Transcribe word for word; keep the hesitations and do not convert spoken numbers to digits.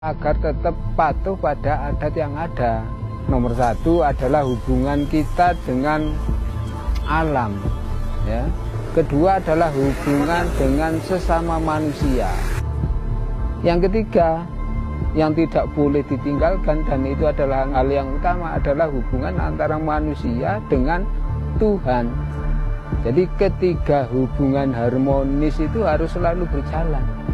agar tetap patuh pada adat yang ada. Nomor satu adalah hubungan kita dengan alam, ya. Kedua adalah hubungan dengan sesama manusia. Yang ketiga, yang tidak boleh ditinggalkan dan itu adalah hal yang utama adalah hubungan antara manusia dengan Tuhan. Jadi ketiga hubungan harmonis itu harus selalu berjalan.